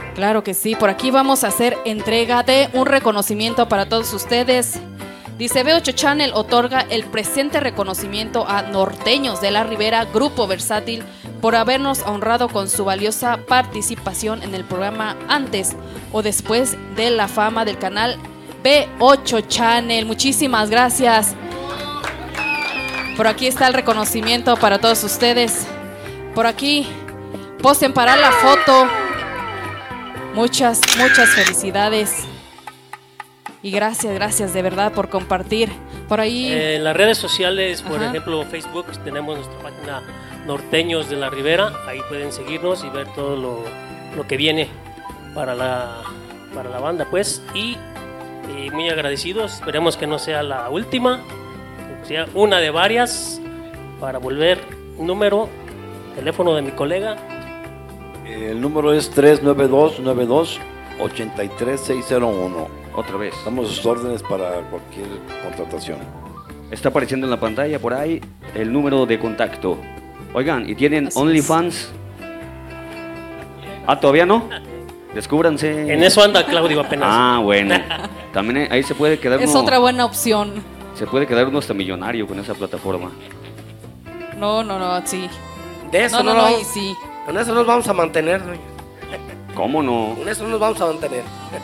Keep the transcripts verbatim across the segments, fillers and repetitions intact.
Claro que sí, por aquí vamos a hacer entrega de un reconocimiento para todos ustedes. Dice, B ocho Channel otorga el presente reconocimiento a Norteños de la Ribera, Grupo Versátil, por habernos honrado con su valiosa participación en el programa antes o después de la fama del canal B ocho Channel. Muchísimas gracias. Por aquí está el reconocimiento para todos ustedes. Por aquí, posten para la foto. Muchas, muchas felicidades. Y gracias, gracias de verdad por compartir. Por ahí. Eh, en las redes sociales, por Ajá. ejemplo, Facebook, tenemos nuestra página Norteños de la Ribera. Ahí pueden seguirnos y ver todo lo, lo que viene para la, para la banda, pues. Y, y muy agradecidos. Esperemos que no sea la última, que sea una de varias, para volver. Número, teléfono de mi colega. El número es tres nueve dos nueve dos ocho tres seis cero uno. Otra vez. Damos sus órdenes para cualquier contratación. Está apareciendo en la pantalla por ahí el número de contacto. Oigan, ¿y tienen Así OnlyFans? Ah, ¿todavía no? Descúbranse. En eso anda Claudio apenas. Ah, bueno. También ahí se puede quedar es uno, otra buena opción. se puede quedar uno hasta millonario con esa plataforma. No, no, no, sí. De eso No, no, no, no, nos- y sí. con eso nos vamos a mantener, doña. ¿Cómo no? Con eso nos vamos a mantener.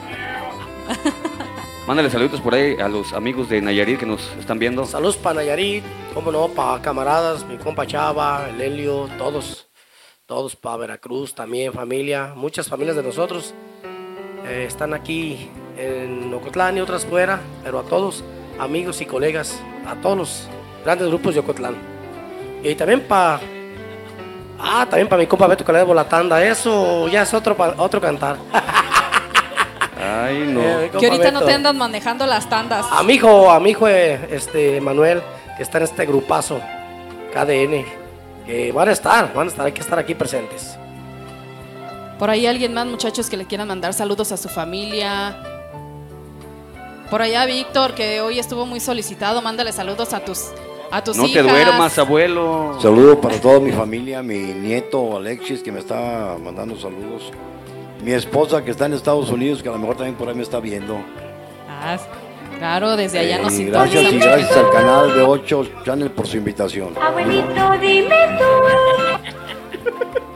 Mándale saludos por ahí a los amigos de Nayarit que nos están viendo. Saludos para Nayarit, cómo no, para camaradas, mi compa Chava, el Helio, todos, todos para Veracruz también, familia, muchas familias de nosotros eh, están aquí en Ocotlán y otras fuera, pero a todos, amigos y colegas, a todos los grandes grupos de Ocotlán. Y también para, ah, también para mi compa Beto Caleb Bolatanda, eso ya es otro, pa- otro cantar. Ay, no. Eh, mi compa Que ahorita no Beto. te andan manejando las tandas. A mi hijo, a mi hijo eh, este, Manuel, que está en este grupazo, K D N, que van a estar, van a estar, hay que estar aquí presentes. Por ahí alguien más, muchachos, que le quieran mandar saludos a su familia. Por allá Víctor, que hoy estuvo muy solicitado, mándale saludos a tus, a tus No hijas. te duermas, abuelo. Saludo para toda mi familia, mi nieto Alexis que me está mandando saludos. Mi esposa que está en Estados Unidos, que a lo mejor también por ahí me está viendo. Ah, claro, desde allá Eh, nos y gracias y sintonizan. gracias al canal de ocho Channel por su invitación. Abuelito, dime tú.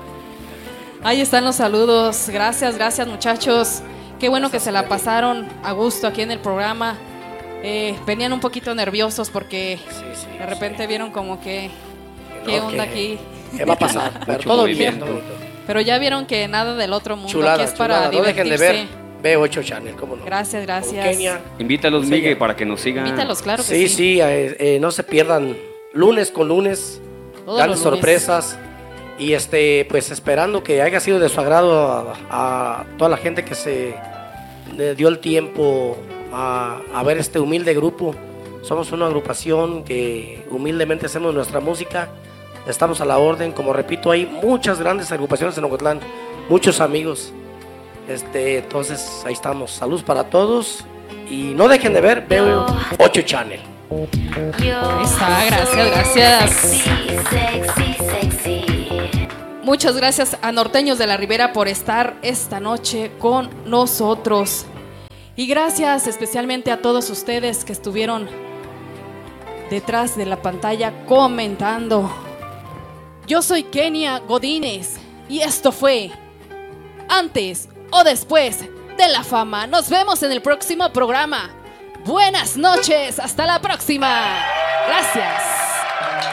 Ahí están los saludos. Gracias, gracias muchachos. Qué bueno que se la pasaron a gusto aquí en el programa. Eh, venían un poquito nerviosos porque Sí, sí, de repente vieron como que sí. qué No, onda que- aquí. ¿Qué va a pasar? Pero Mucho todo movimiento. bien, bonito. Pero ya vieron que nada del otro mundo. Chulada, aquí es para chulada. No dejen de divertirse. ver B ocho Channel, cómo no. Gracias, Con gracias. Kenia. Invítalos, Sí, Miguel, ya. para que nos sigan. Invítalos, claro que Sí, sí. sí, eh, eh, no se pierdan lunes con lunes, Todos grandes los lunes. sorpresas y este, pues esperando que haya sido de su agrado a, a toda la gente que se le dio el tiempo a, a ver este humilde grupo. Somos una agrupación que humildemente hacemos nuestra música, estamos a la orden, como repito, hay muchas grandes agrupaciones en Ocotlán, muchos amigos. Este, entonces ahí estamos. Saludos para todos y no dejen de ver B ocho Channel. Ahí está, gracias, gracias. Sexy, sexy, sexy. Muchas gracias a Norteños de la Ribera por estar esta noche con nosotros. Y gracias especialmente a todos ustedes que estuvieron detrás de la pantalla comentando. Yo soy Kenia Godínez y esto fue Antes o Después de la Fama. Nos vemos en el próximo programa. Buenas noches, hasta la próxima. Gracias.